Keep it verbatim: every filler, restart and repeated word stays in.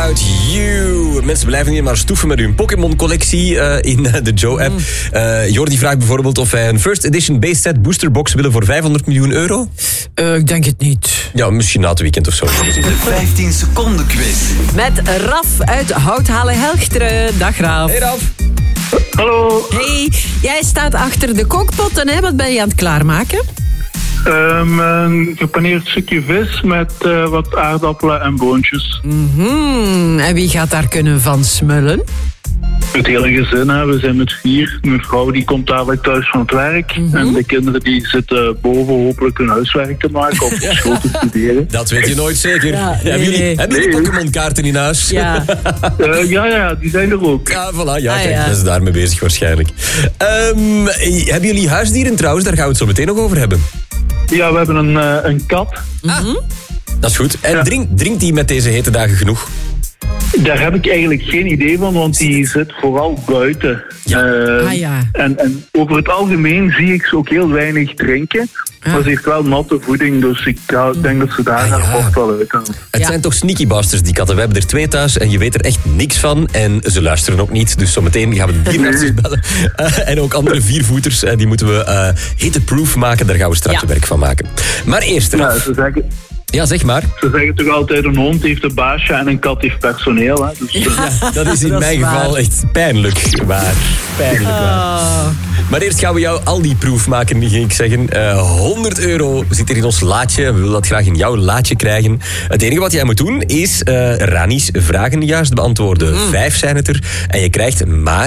About You. Mensen blijven hier maar stoeven met hun Pokémon-collectie uh, in de Joe-app. Uh, Jordi vraagt bijvoorbeeld of wij een First Edition Base Set Boosterbox willen voor vijfhonderd miljoen euro. Uh, ik denk het niet. Ja, misschien na het weekend of zo. De vijftien seconden quiz. Met Raf uit Houthalen-Helchteren. Dag Raf. Hey Raf. Hallo. Hey, jij staat achter de kookpotten, hè? Wat ben je aan het klaarmaken? Um, een gepaneerd stukje vis met uh, wat aardappelen en boontjes. Mm-hmm. En wie gaat daar kunnen van smullen? Het hele gezin, hè. We zijn met vier. Mijn vrouw die komt dadelijk thuis van het werk. Mm-hmm. En de kinderen die zitten boven hopelijk hun huiswerk te maken of op school te studeren. Dat weet je nooit zeker. Ja, nee, hebben jullie, nee. hebben jullie Nee. Pokémon-kaarten in huis? Ja. uh, ja, ja, die zijn er ook. Ja, voilà. Ja, Ah, kijk, ja. dat is daarmee bezig waarschijnlijk. Um, hebben jullie huisdieren trouwens? Daar gaan we het zo meteen nog over hebben. Ja, we hebben een, uh, een kat. Mm-hmm. Dat is goed. En Ja. drink, drinkt die met deze hete dagen genoeg? Daar heb ik eigenlijk geen idee van, want die zit vooral buiten. Ja. Uh, Ah, ja. en, en over het algemeen zie ik ze ook heel weinig drinken. Ah. Maar ze heeft wel natte voeding, dus ik ja, denk dat ze daar Ah, haar ja. vocht wel uit halen. Het Ja. zijn toch sneaky bastards, die katten. We hebben er twee thuis en je weet er echt niks van. En ze luisteren ook niet, dus zometeen gaan we de dierenarts bellen. Uh, en ook andere viervoeters, uh, die moeten we uh, hete-proof maken. Daar gaan we straks Ja. werk van maken. Maar eerst, Ja, Raf. ze zeggen... Ja, zeg maar. Ze zeggen toch altijd, een hond heeft een baasje en een kat heeft personeel. Hè? Dus, uh, Ja, dat is in Dat is mijn waar. geval echt pijnlijk waar. Pijnlijk waar. Oh. Maar eerst gaan we jou Aldi-proof maken, ging ik zeggen. Uh, honderd euro zit er in ons laadje. We willen dat graag in jouw laadje krijgen. Het enige wat jij moet doen is uh, Rani's vragen juist beantwoorden. Mm. Vijf zijn het er. En je krijgt maar